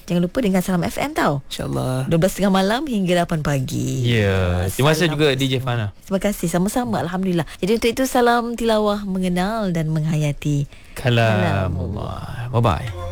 Jangan lupa dengan Salam FM tau. InsyaAllah 12.30 malam hingga 8 pagi. Ya, terima kasih juga DJ Fana. Terima kasih, sama-sama, Alhamdulillah. Jadi untuk itu salam tilawah, mengenal dan menghayati Kalamullah. Bye-bye.